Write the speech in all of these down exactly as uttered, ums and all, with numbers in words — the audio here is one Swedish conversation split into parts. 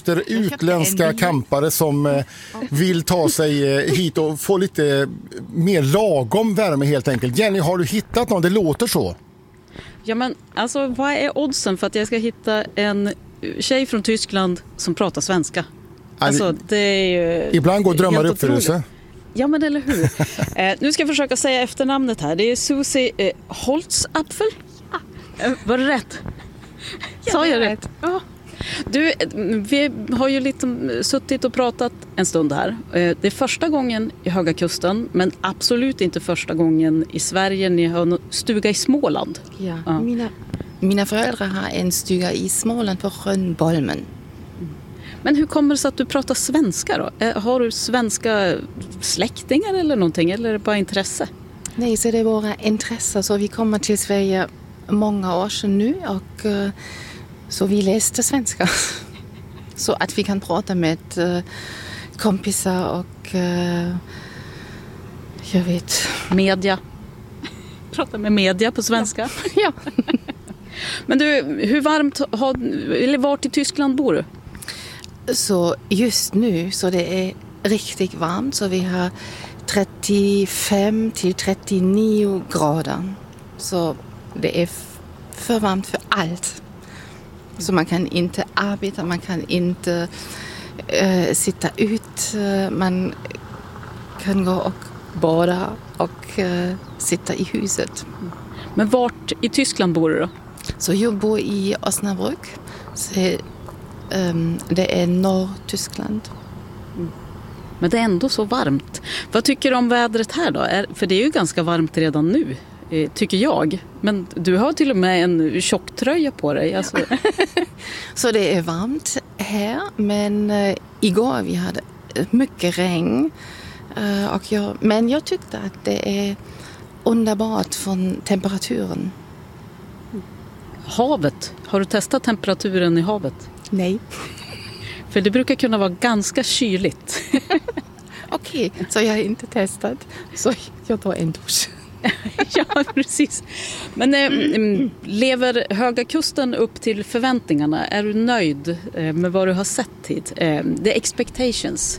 efter utländska campare som eh, vill ta sig eh, hit och få lite mer lagom värme helt enkelt. Jenny, har du hittat någon? Det låter så. Ja, men alltså vad är oddsen för att jag ska hitta en tjej från Tyskland som pratar svenska? Alltså, det är ju ibland går drömmar i uppfyllelse. Ja, men eller hur? eh, nu ska jag försöka säga efternamnet här. Det är Susie eh, Holtzapfel. Ah, eh, var det rätt? Sa jag rätt? Ja. Du, vi har ju lite suttit och pratat en stund här. Det är första gången i Höga Kusten, men absolut inte första gången i Sverige. Ni har en stuga i Småland. Ja, ja. Mina, mina föräldrar har en stuga i Småland på sjön Bolmen. Men hur kommer det sig att du pratar svenska då? Har du svenska släktingar eller någonting, eller är det bara intresse? Nej, så det är våra intressen. Så vi kommer till Sverige många år sedan nu och så vi läste svenska. Så att vi kan prata med uh, kompisar och uh, jag vet. Media. Prata med media på svenska. Ja. Men du, hur varmt har, eller vart i Tyskland bor du? Så just nu så det är riktigt varmt. Så vi har trettiofem till trettionio grader. Så det är för varmt för allt. Så man kan inte arbeta, man kan inte äh, sitta ut, man kan gå och bada och äh, sitta i huset. Men vart i Tyskland bor du då? Så jag bor i Osnabrück, så, ähm, det är norr-Tyskland. Mm. Men det är ändå så varmt. Vad tycker du om vädret här då? Är, för det är ju ganska varmt redan nu. Tycker jag. Men du har till och med en tjocktröja på dig. Alltså. Så det är varmt här. Men uh, igår vi hade mycket regn. Uh, och jag, men jag tyckte att det är underbart från temperaturen. Havet. Har du testat temperaturen i havet? Nej. För det brukar kunna vara ganska kyligt. Okej, okay, så jag har inte testat. Så jag tar en dusch. Ja, precis. Men äh, lever Höga Kusten upp till förväntningarna? Är du nöjd äh, med vad du har sett hit? Äh, the expectations.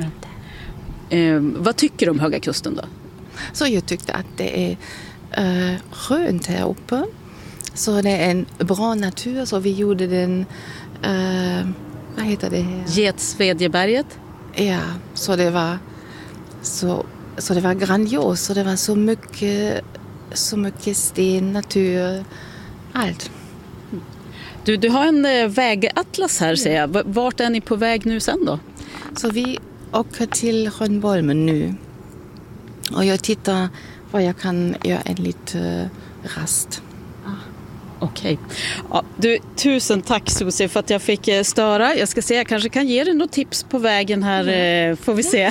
Äh, vad tycker du om Höga Kusten då? Så jag tyckte att det är äh, skönt här uppe. Så det är en bra natur. Så vi gjorde den, äh, vad heter det här? Getsvedjeberget. Ja, så det var så... Så det var grandios, så det var så mycket, så mycket sten, natur, allt. Du, du har en vägatlas här, säger jag. Vart är ni på väg nu sen då? Så vi åker till sjön Bolmen nu. Och jag tittar vad jag kan göra en liten rast. Okej. Okay. Ja, du, tusen tack Susie för att jag fick störa. Jag ska se, jag kanske kan ge dig något tips på vägen här, mm. får vi se.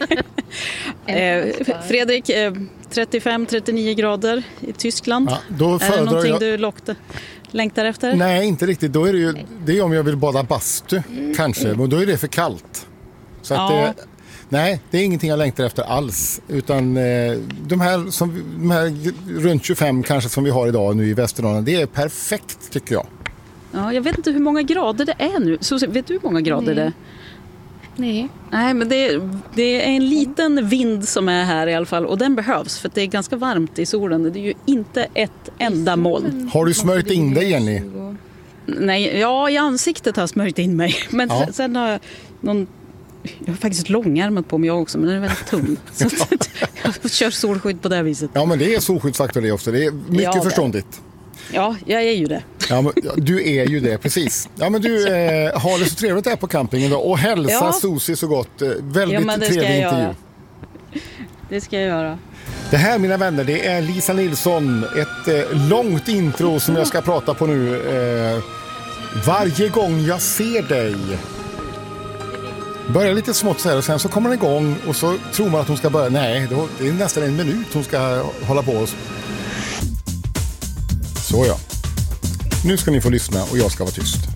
eh, Fredrik, eh, trettiofem till trettionio grader i Tyskland. Ja, då är det någonting jag... du lockte, längtar efter? Nej, inte riktigt. Då är det ju, det är om jag vill bada bastu, mm. kanske. Men då är det för kallt. Så att ja. det... Nej, det är ingenting jag längtar efter alls. Utan eh, de, här som, de här runt tjugofem kanske som vi har idag nu i Västernorrland, det är perfekt tycker jag. Ja, jag vet inte hur många grader det är nu. Så, vet du hur många grader Nej. det är? Nej. Nej, men det, det är en liten vind som är här i alla fall. Och den behövs för att det är ganska varmt i solen. Det är ju inte ett enda moln. Har du smörjt in dig, Jenny? Nej, ja, i ansiktet har jag smörjt in mig. Men ja. sen har jag någon... Jag har faktiskt långärmat på mig jag också, men den är väldigt tunn. Så jag kör solskydd på det här viset. Ja, men det är solskyddsfaktor det också. Det är mycket ja, förståndigt. Ja, jag är ju det. Ja, men, du är ju det, precis. Ja, men du eh, har det så trevligt här på campingen då. Och hälsa ja. Susie så gott. Väldigt ja, trevlig intervju. Göra. Det ska jag göra. Det här, mina vänner, det är Lisa Nilsson. Ett eh, långt intro som jag ska prata på nu. Eh, varje gång jag ser dig... Börjar lite smått så här och sen så kommer den igång och så tror man att hon ska börja. Nej, det är nästan en minut hon ska hålla på oss. Så ja. Nu ska ni få lyssna och jag ska vara tyst.